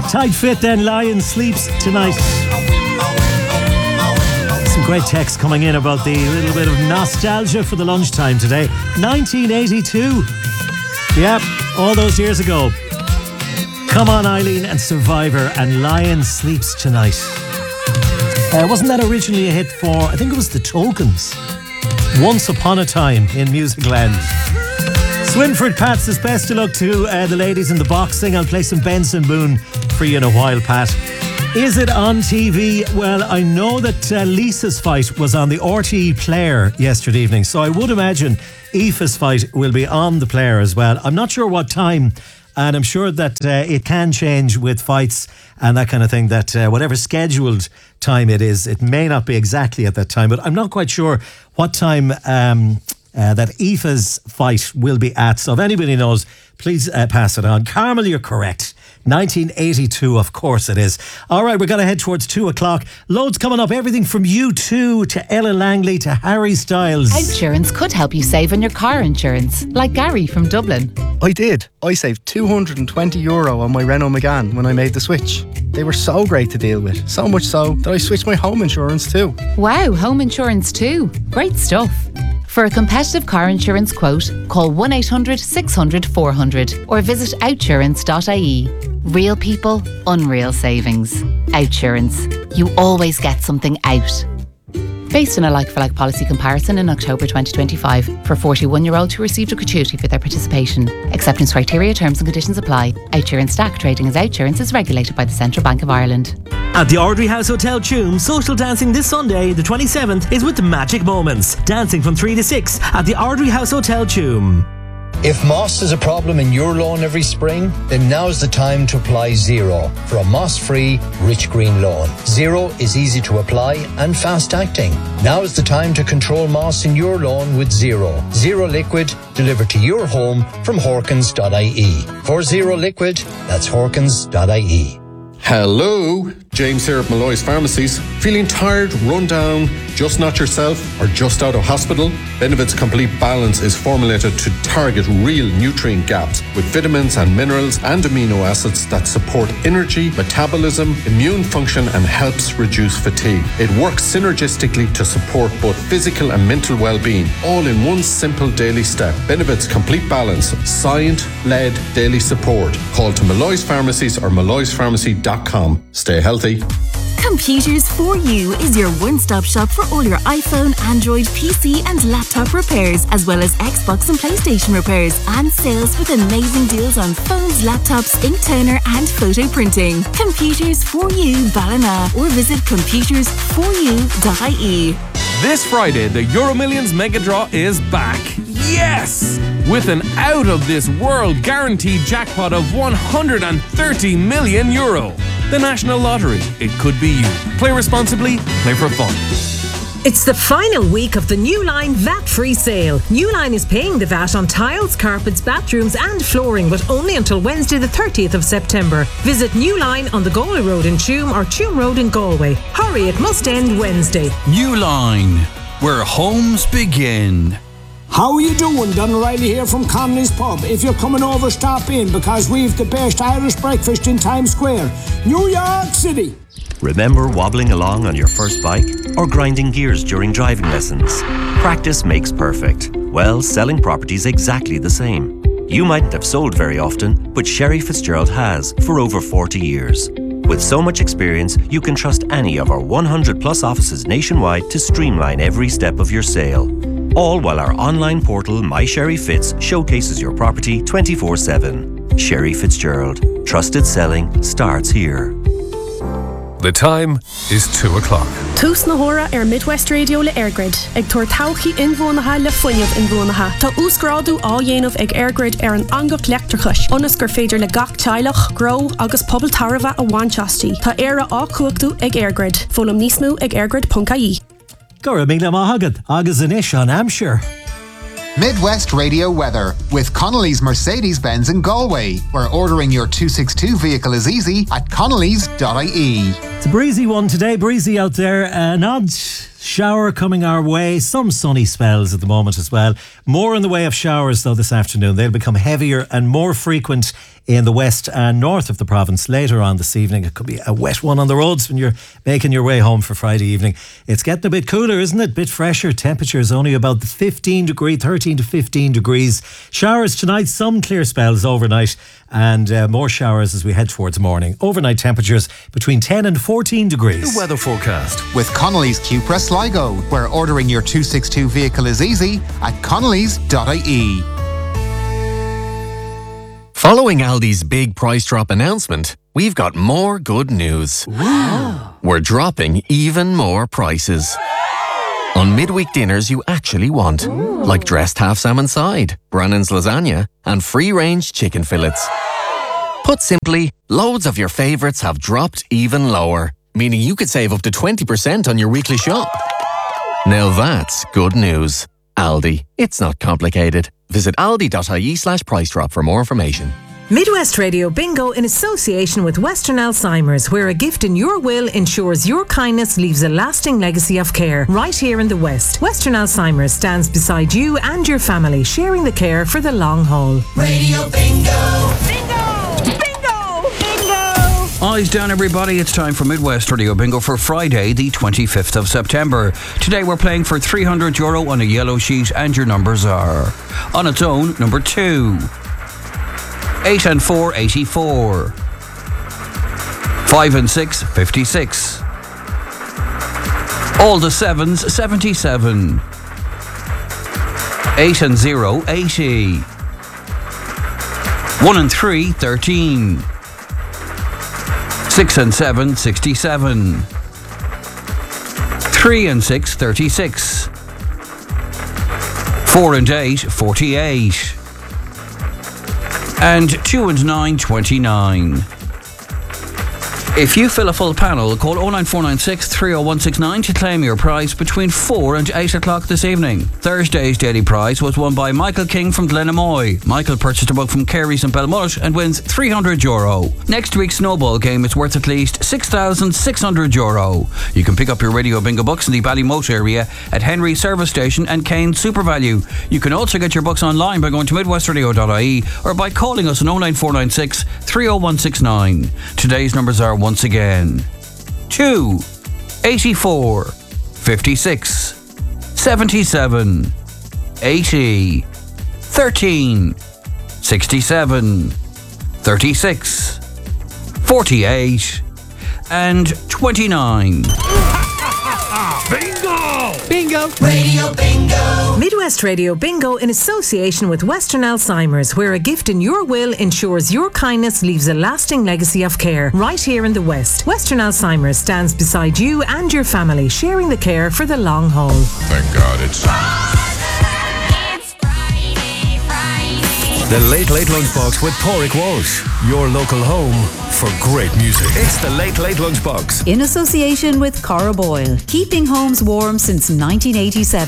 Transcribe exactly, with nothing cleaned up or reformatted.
Tight fit then, Lion Sleeps Tonight. Some great texts coming in about the little bit of nostalgia for the lunchtime today. nineteen eighty-two. Yep, all those years ago. Come On Eileen and Survivor and Lion Sleeps Tonight. Uh, wasn't that originally a hit for, I think it was the Tokens? Once Upon a Time in Musicland. Swinford Pat says best of luck to uh, the ladies in the boxing. I'll play some Benson Boone for you in a while, Pat. Is it on T V? Well, I know that uh, Lisa's fight was on the R T E Player yesterday evening, so I would imagine Aoife's fight will be on the Player as well. I'm not sure what time, and I'm sure that uh, it can change with fights and that kind of thing, that uh, whatever scheduled time it is, it may not be exactly at that time, but I'm not quite sure what time um, uh, that Aoife's fight will be at. So if anybody knows, please uh, pass it on. Carmel, you're correct. nineteen eighty-two, of course it is. All right, we're going to head towards two o'clock. Loads coming up, everything from U two to Ella Langley to Harry Styles. Outsurance could help you save on your car insurance, like Gary from Dublin. I did. I saved two hundred twenty euro on my Renault Megane when I made the switch. They were so great to deal with, so much so that I switched my home insurance too. Wow, home insurance too. Great stuff. For a competitive car insurance quote, call one eight hundred six hundred four hundred or visit outsurance dot I E. Real people, unreal savings. Outsurance. You always get something out. Based on a like-for-like policy comparison in October twenty twenty-five for forty-one-year-olds who received a gratuity for their participation. Acceptance criteria, terms and conditions apply. Outsurance S T A C trading as Outsurance is regulated by the Central Bank of Ireland. At the Ardry House Hotel Tuam, social dancing this Sunday, the twenty-seventh, is with Magic Moments. Dancing from three to six at the Ardry House Hotel Tuam. If moss is a problem in your lawn every spring, then now's the time to apply Zero for a moss-free, rich green lawn. Zero is easy to apply and fast-acting. Now is the time to control moss in your lawn with Zero. Zero Liquid, delivered to your home from Horkins dot I E. For Zero Liquid, that's Horkins dot I E. Hello, James here at Malloy's Pharmacies. Feeling tired, run down, just not yourself, or just out of hospital? Benevit's Complete Balance is formulated to target real nutrient gaps with vitamins and minerals and amino acids that support energy, metabolism, immune function and helps reduce fatigue. It works synergistically to support both physical and mental well-being, all in one simple daily step. Benevit's Complete Balance, science-led daily support. Call to Malloy's Pharmacies or malloys pharmacy dot com. Stay healthy. Computers for You is your one-stop shop for all your iPhone, Android, P C and laptop repairs, as well as Xbox and PlayStation repairs and sales with amazing deals on phones, laptops, ink toner and photo printing. Computers for You Ballina, or visit computers for you dot I E. This Friday, the Euro Millions Mega Draw is back. Yes! With an out-of-this-world guaranteed jackpot of one hundred thirty million euro. The National Lottery. It could be you. Play responsibly, play for fun. It's the final week of the New Line V A T-free sale. New Line is paying the V A T on tiles, carpets, bathrooms and flooring, but only until Wednesday the thirtieth of September. Visit New Line on the Galway Road in Tuam or Tuam Road in Galway. Hurry, it must end Wednesday. New Line, where homes begin. How are you doing? Don O'Reilly here from Connolly's Pub. If you're coming over, stop in, because we've the best Irish breakfast in Times Square, New York City. Remember wobbling along on your first bike or grinding gears during driving lessons? Practice makes perfect. Well, selling property's exactly the same. You mightn't have sold very often, but Sherry Fitzgerald has for over forty years. With so much experience, you can trust any of our one hundred plus offices nationwide to streamline every step of your sale. All while our online portal, My Sherry Fitz, showcases your property twenty-four seven. Sherry Fitzgerald. Trusted selling starts here. The time is two o'clock. Tús na hora ar Midwest Radio le Airgrid. Ag tuair tauchaí inmhónacha le foiinmh inmhónacha. Tá úscrádú á dhéanamh ag Airgrid ar an angach leachtarchais. Onas gur féidir le gach teilech, grow agus pobl tarva a bhainteastí. Tá éire á cuachtú ag Airgrid. Fólam níos mú ag airgrid dot I E. Gora mingla mahagad, agus anish on Hampshire. Midwest Radio weather with Connolly's Mercedes-Benz in Galway, where ordering your two sixty-two vehicle is easy at connellys dot I E. It's a breezy one today, breezy out there. An odd Shower coming our way. Some sunny spells at the moment as well. More in the way of showers though this afternoon. They'll become heavier and more frequent in the west and north of the province later on this evening. It could be a wet one on the roads when you're making your way home for Friday evening. It's getting a bit cooler, isn't it? A bit fresher. Temperatures only about the fifteen degree, thirteen to fifteen degrees. Showers tonight, some clear spells overnight, and uh, more showers as we head towards morning. Overnight temperatures between ten and fourteen degrees. The weather forecast with Connolly's Cupra Sligo, where ordering your two sixty-two vehicle is easy at connellys dot I E. Following Aldi's big price drop announcement, we've got more good news. Wow. We're dropping even more prices. On midweek dinners you actually want, Ooh. Like dressed half salmon side, Brannan's lasagna, and free-range chicken fillets. Put simply, loads of your favourites have dropped even lower, meaning you could save up to twenty percent on your weekly shop. Now that's good news. Aldi. It's not complicated. Visit aldi dot I E slash price drop for more information. Midwest Radio Bingo in association with Western Alzheimer's, where a gift in your will ensures your kindness leaves a lasting legacy of care. Right here in the West, Western Alzheimer's stands beside you and your family, sharing the care for the long haul. Radio Bingo! Bingo! Eyes down, everybody. It's time for Midwest Radio Bingo for Friday, the twenty-fifth of September. Today we're playing for three hundred euro on a yellow sheet, and your numbers are: on its own, number two, eight and four, eighty-four, five and six, fifty-six, all the sevens, seventy-seven, eight and zero, eighty, one and three, thirteen, six and seven, sixty-seven, three and six, thirty-six, four and eight, forty-eight, and two and nine, twenty-nine. If you fill a full panel, call oh nine four nine six, three oh one six nine to claim your prize between four and eight o'clock this evening. Thursday's daily prize was won by Michael King from Glenamoy. Michael purchased a book from Carey's in Belmullet and wins three hundred euro. Next week's snowball game is worth at least six thousand six hundred euro. You can pick up your Radio Bingo books in the Ballymote area at Henry Service Station and Kane SuperValue. You can also get your books online by going to midwest radio dot I E or by calling us on oh nine four nine six, three oh one six nine. Today's numbers are once again two, eighty-four, fifty-six, seventy-seven, eighty, thirteen, sixty-seven, thirty-six, forty-eight, and twenty-nine. Bingo! Bingo! Radio Bingo! Midwest Radio Bingo in association with Western Alzheimer's, where a gift in your will ensures your kindness leaves a lasting legacy of care. Right here in the West, Western Alzheimer's stands beside you and your family, sharing the care for the long haul. Thank God it's The Late Late Lunchbox with Pádraig Walsh, your local home for great music. It's the Late Late Lunchbox. In association with Cora Boyle, keeping homes warm since nineteen eighty-seven.